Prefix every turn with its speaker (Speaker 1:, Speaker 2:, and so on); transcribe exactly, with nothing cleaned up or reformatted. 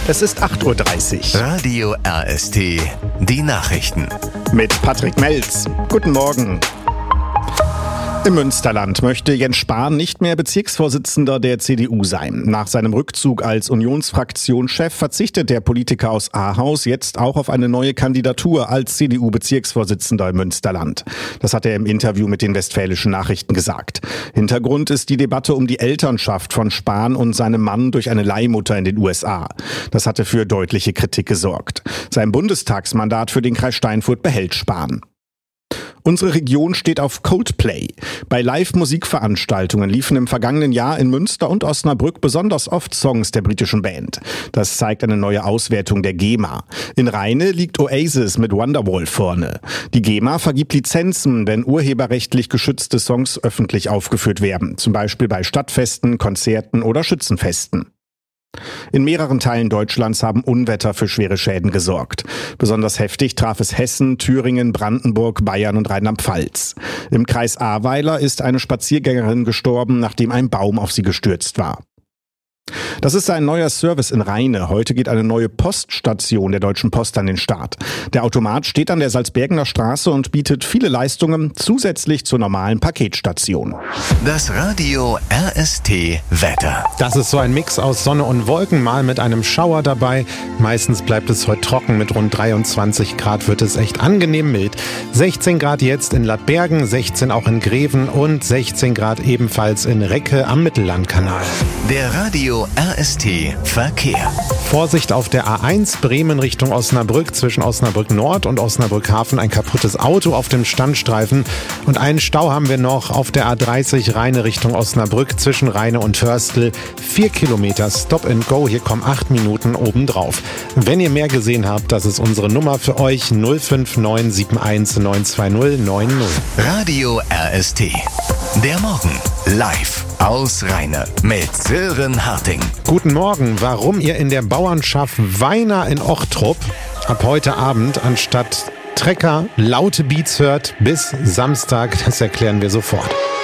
Speaker 1: Es ist acht Uhr dreißig.
Speaker 2: Radio R S T, die Nachrichten.
Speaker 1: Mit Patrick Melz. Guten Morgen. Im Münsterland möchte Jens Spahn nicht mehr Bezirksvorsitzender der C D U sein. Nach seinem Rückzug als Unionsfraktionschef verzichtet der Politiker aus Ahaus jetzt auch auf eine neue Kandidatur als C D U-Bezirksvorsitzender im Münsterland. Das hat er im Interview mit den Westfälischen Nachrichten gesagt. Hintergrund ist die Debatte um die Elternschaft von Spahn und seinem Mann durch eine Leihmutter in den U S A. Das hatte für deutliche Kritik gesorgt. Sein Bundestagsmandat für den Kreis Steinfurt behält Spahn. Unsere Region steht auf Coldplay. Bei Live-Musikveranstaltungen liefen im vergangenen Jahr in Münster und Osnabrück besonders oft Songs der britischen Band. Das zeigt eine neue Auswertung der GEMA. In Rheine liegt Oasis mit Wonderwall vorne. Die GEMA vergibt Lizenzen, wenn urheberrechtlich geschützte Songs öffentlich aufgeführt werden, zum Beispiel bei Stadtfesten, Konzerten oder Schützenfesten. In mehreren Teilen Deutschlands haben Unwetter für schwere Schäden gesorgt. Besonders heftig traf es Hessen, Thüringen, Brandenburg, Bayern und Rheinland-Pfalz. Im Kreis Ahrweiler ist eine Spaziergängerin gestorben, nachdem ein Baum auf sie gestürzt war. Das ist ein neuer Service in Rheine. Heute geht eine neue Poststation der Deutschen Post an den Start. Der Automat steht an der Salzbergener Straße und bietet viele Leistungen zusätzlich zur normalen Paketstation.
Speaker 2: Das Radio R S T Wetter.
Speaker 3: Das ist so ein Mix aus Sonne und Wolken, mal mit einem Schauer dabei. Meistens bleibt es heute trocken, mit rund dreiundzwanzig Grad wird es echt angenehm mild. sechzehn Grad jetzt in Lappbergen, sechzehn auch in Greven und sechzehn Grad ebenfalls in Recke am Mittellandkanal.
Speaker 2: Der Radio R S T Verkehr.
Speaker 3: Vorsicht auf der A eins Bremen Richtung Osnabrück, zwischen Osnabrück Nord und Osnabrück Hafen ein kaputtes Auto auf dem Standstreifen und einen Stau haben wir noch auf der A dreißig Rheine Richtung Osnabrück zwischen Rheine und Hörstel. Vier Kilometer Stop and Go, hier kommen acht Minuten obendrauf. Wenn ihr mehr gesehen habt, das ist unsere Nummer für euch null fünf neun sieben eins neun zwei null neun null.
Speaker 2: Radio R S T. Der Morgen live aus Rheine mit Sören Harting.
Speaker 3: Guten Morgen. Warum ihr in der Bauernschaft Weiner in Ochtrup ab heute Abend anstatt Trecker laute Beats hört bis Samstag, das erklären wir sofort.